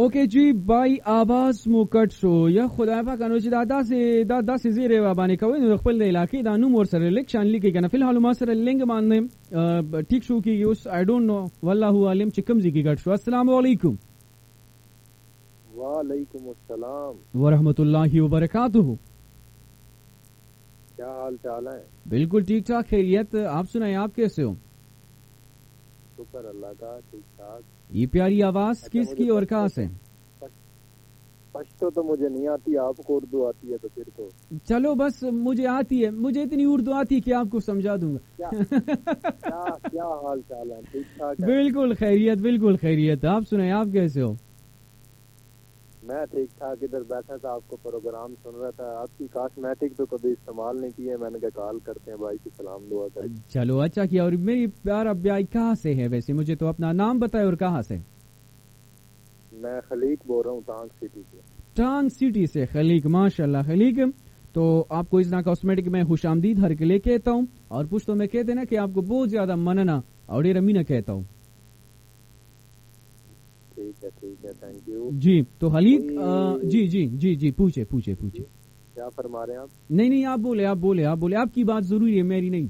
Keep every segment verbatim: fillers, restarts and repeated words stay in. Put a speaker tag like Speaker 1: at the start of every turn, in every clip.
Speaker 1: Okay جی بای آواز مو کټ شو یا خدای پاک انو چې دا داسې دا داسې زیره و باندې کوي نو خپل د علاقې دا نوم ور سره الیکشن لیکي کنه فی الحال ما سره لینک باندې ټیک شو کیږي اوس آی ډونټ نو والله عالم چې کوم ځای کې کټ شو. السلام علیکم.
Speaker 2: وعلیکم السلام
Speaker 1: ورحمۃ اللہ وبرکاتہ.
Speaker 2: کیا حال چال ہے؟
Speaker 1: بالکل ٹھیک ٹھاک خیریت. آپ سنائیں آپ کیسے ہو؟
Speaker 2: شکر اللہ کا ٹھیک ٹھاک.
Speaker 1: یہ پیاری آواز کس کی اور کہاں سے؟
Speaker 2: پشتو تو مجھے نہیں آتی, آپ کو اردو آتی ہے تو پھر تو
Speaker 1: چلو بس مجھے آتی ہے, مجھے اتنی اردو آتی ہے کہ آپ کو سمجھا دوں گا.
Speaker 2: کیا حال چال ہے؟ ٹھیک ٹھاک.
Speaker 1: بالکل خیریت بالکل خیریت. آپ سنائیں آپ کیسے ہو؟
Speaker 2: میں ٹھیک ٹھاک, ادھر بیٹھا تھا آپ کو پروگرام سن رہا تھا. آپ کی کاسمیٹک تو کبھی استعمال نہیں کی ہے, میں نے کہا کال کرتے ہیں بھائی کی سلام دعا کریں.
Speaker 1: چلو اچھا کیا. اور میری پیارا بیائی کہاں سے ہے ویسے؟ مجھے تو اپنا نام بتائے اور کہاں سے.
Speaker 2: میں خلیق بول رہا ہوں ٹانگ سٹی سے.
Speaker 1: ٹانگ سٹی سے خلیق, ماشاء اللہ خلیق. تو آپ کو ازنا کاسمیٹک میں خوش آمدید ہر کے لیے کہتا ہوں, اور پوچھتا میں کہتے نا کہ آپ کو بہت زیادہ مننا اور رمینا کہتا ہوں.
Speaker 2: ٹھیک ہے ٹھیک ہے, تھینک یو.
Speaker 1: جی تو خلیق جی جی جی جی پوچھے پوچھے پوچھے
Speaker 2: کیا فرما رہے ہیں آپ؟
Speaker 1: نہیں نہیں آپ بولے آپ بولے آپ بولے آپ کی بات ضروری ہے میری نہیں.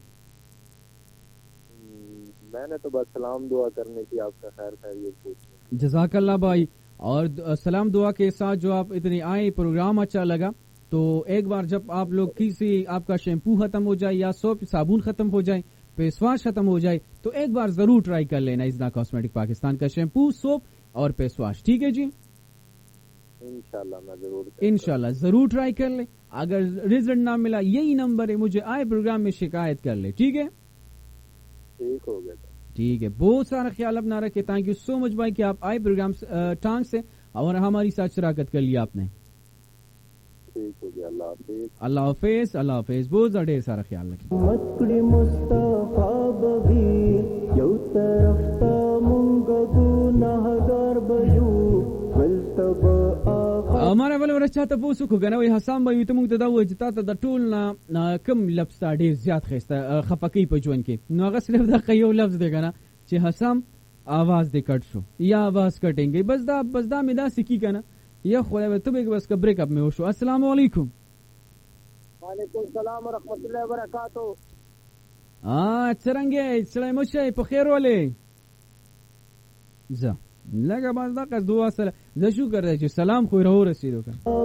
Speaker 2: میں نے تو بس سلام دعا کرنے کی, آپ کا خیر خیریت پوچھنی.
Speaker 1: جزاک اللہ بھائی. اور سلام دعا کے ساتھ جو آپ اتنے آئے پروگرام اچھا لگا, تو ایک بار جب آپ لوگ کسی آپ کا شیمپو ختم ہو جائے یا سوپ صابن ختم ہو جائے, فیس واش ختم ہو جائے, تو ایک بار ضرور ٹرائی کر لینا ازنا کاسمیٹک پاکستان کا شیمپو سوپ اور فیس واش. ٹھیک ہے جی,
Speaker 2: انشاءاللہ میں ضرور
Speaker 1: انشاءاللہ ضرور ٹرائی کر لیں. اگر رزلٹ نہ ملا یہی نمبر ہے, مجھے آئے پروگرام میں شکایت کر لے. ٹھیک ہے
Speaker 2: ٹھیک ہو گیا.
Speaker 1: ٹھیک ہے, بہت سارا خیال اپنا رکھے. تھینک یو سو مچ بھائی کہ آپ آئے پروگرام ٹانگ سے اور ہماری ساتھ شراکت کر لیا آپ نے.
Speaker 2: ٹھیک ہو گیا, اللہ حافظ.
Speaker 1: اللہ حافظ اللہ حافظ. بہت زیادہ ڈھیر سارا خیال رکھیں. ہمارا بل ورچا ته پوسو کو غنوي حسام بھائی ته موږ ته دا وځي تا ته د ټول نه کم لفظ تا ډیر زیات خسته خفقي په ژوند کې, نو هغه صرف دا یو لفظ دی کنه چې حسام آواز دې کټ شو یا آواز کټیں گے, بس دا بس دا مې دا سکی کنه یا خدای ته به بس کا بریک اپ میں وشو. السلام علیکم.
Speaker 2: وعلیکم السلام ورحمۃ اللہ وبرکاتہ.
Speaker 1: ها څنګه سلام مو شي په خیر ولې ز لگا باز دا قص دعا سره ز شو کر رہے چې سلام خو رو رسیدو کا